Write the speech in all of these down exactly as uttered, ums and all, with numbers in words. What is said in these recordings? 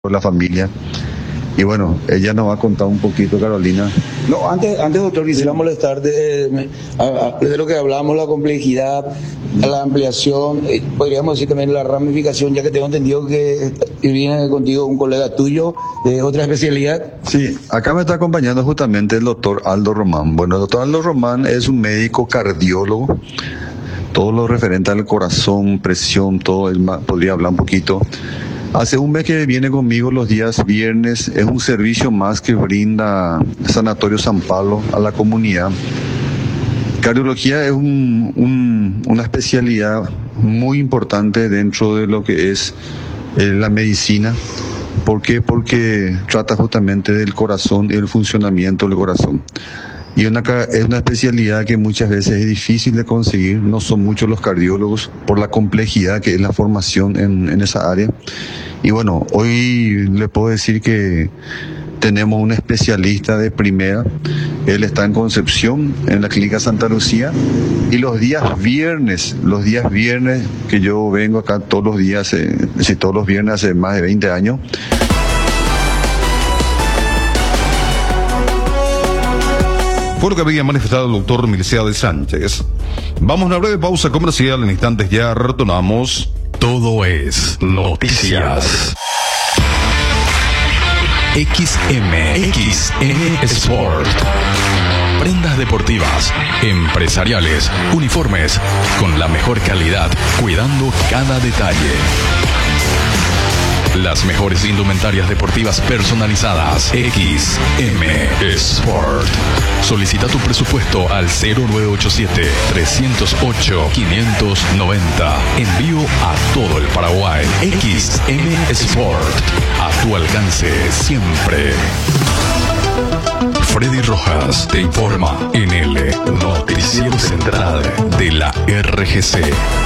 por la familia. Y bueno, ella nos va a contar un poquito, Carolina. No, antes, antes doctor, quisiera molestar de, de, de lo que hablábamos, la complejidad, la ampliación, eh, podríamos decir también la ramificación, ya que tengo entendido que viene contigo un colega tuyo de otra especialidad. Sí, acá me está acompañando justamente el doctor Aldo Román. Bueno, el doctor Aldo Román es un médico cardiólogo, todo lo referente al corazón, presión, todo, él podría hablar un poquito. Hace un mes que viene conmigo los días viernes, es un servicio más que brinda Sanatorio San Pablo a la comunidad. Cardiología es un, un, una especialidad muy importante dentro de lo que es eh, la medicina. ¿Por qué? Porque trata justamente del corazón y el funcionamiento del corazón. Y una, es una especialidad que muchas veces es difícil de conseguir, no son muchos los cardiólogos por la complejidad que es la formación en, en esa área. Y bueno, hoy le puedo decir que tenemos un especialista de primera, él está en Concepción, en la Clínica Santa Lucía, y los días viernes, los días viernes que yo vengo acá todos los días, eh, sí, todos los viernes hace más de veinte años, fue lo que había manifestado el doctor Milciades Sánchez. Vamos a una breve pausa comercial, en instantes ya retornamos. Todo es noticias. X M, X M Sport. Prendas deportivas, empresariales, uniformes, con la mejor calidad, cuidando cada detalle. Las mejores indumentarias deportivas personalizadas. X M Sport. Solicita tu presupuesto al cero nueve ocho siete, tres cero ocho, cinco nueve cero. Envío a todo el Paraguay. X M Sport. A tu alcance siempre. Freddy Rojas te informa en el Noticiero Central de la R G C.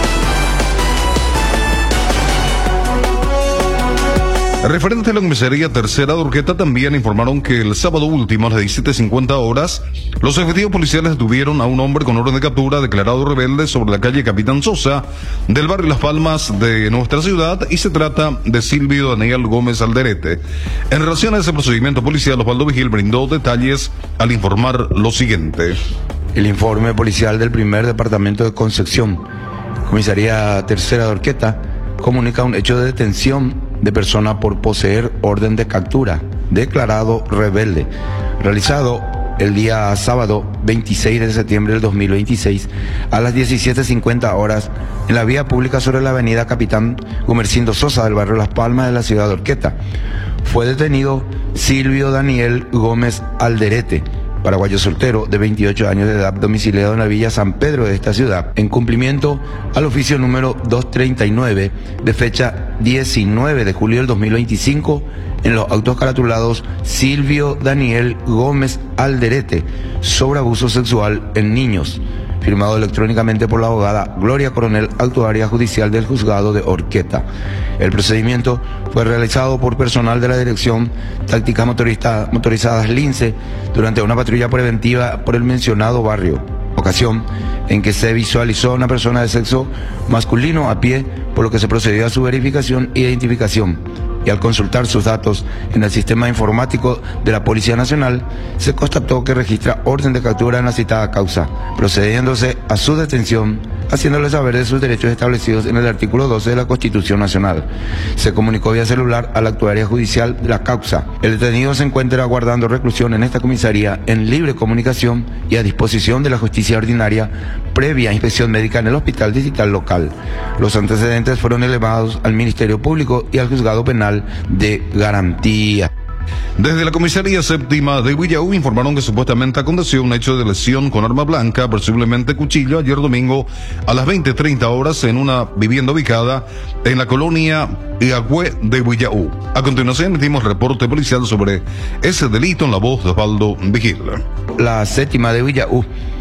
Referente a la comisaría tercera de Urqueta, también informaron que el sábado último a las diecisiete cincuenta horas, los efectivos policiales detuvieron a un hombre con orden de captura declarado rebelde sobre la calle Capitán Sosa del barrio Las Palmas de nuestra ciudad, y se trata de Silvio Daniel Gómez Alderete. En relación a ese procedimiento policial, Osvaldo Vigil brindó detalles al informar lo siguiente. El informe policial del primer departamento de Concepción, comisaría tercera de Urqueta, comunica un hecho de detención de persona por poseer orden de captura, declarado rebelde, realizado el día sábado veintiséis de septiembre del dos mil veintiséis a las diecisiete cincuenta horas en la vía pública sobre la avenida Capitán Gumercindo Sosa del barrio Las Palmas de la ciudad de Urqueta. Fue detenido Silvio Daniel Gómez Alderete, paraguayo soltero de veintiocho años de edad, domiciliado en la villa San Pedro de esta ciudad, en cumplimiento al oficio número doscientos treinta y nueve de fecha diecinueve de julio del dos mil veinticinco, en los autos caratulados Silvio Daniel Gómez Alderete sobre abuso sexual en niños, firmado electrónicamente por la abogada Gloria Coronel, actuaria judicial del juzgado de Urqueta. El procedimiento fue realizado por personal de la Dirección Tácticas Motorista, Motorizadas Lince durante una patrulla preventiva por el mencionado barrio, ocasión en que se visualizó a una persona de sexo masculino a pie, por lo que se procedió a su verificación e identificación. Y al consultar sus datos en el sistema informático de la Policía Nacional, se constató que registra orden de captura en la citada causa, procediéndose a su detención, haciéndole saber de sus derechos establecidos en el artículo doce de la Constitución Nacional. Se comunicó vía celular a la actuaria judicial de la causa. El detenido se encuentra aguardando reclusión en esta comisaría en libre comunicación y a disposición de la justicia ordinaria, previa inspección médica en el hospital distrital local. Los antecedentes fueron elevados al Ministerio Público y al Juzgado Penal de Garantía. Desde la comisaría séptima de Villaú informaron que supuestamente aconteció un hecho de lesión con arma blanca, presumiblemente cuchillo, ayer domingo a las veinte treinta horas en una vivienda ubicada en la colonia Iagüe de Villaú. A continuación emitimos reporte policial sobre ese delito en la voz de Osvaldo Vigil. La séptima de Villaú,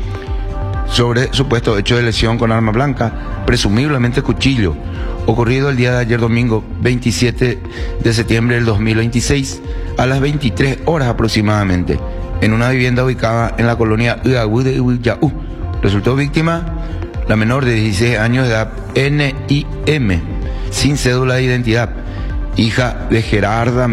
sobre supuesto hecho de lesión con arma blanca, presumiblemente cuchillo, ocurrido el día de ayer domingo veintisiete de septiembre del dos mil veintiséis a las veintitrés horas aproximadamente, en una vivienda ubicada en la colonia Iagüe de Villaú. Resultó víctima la menor de dieciséis años de edad N I M, sin cédula de identidad, hija de Gerarda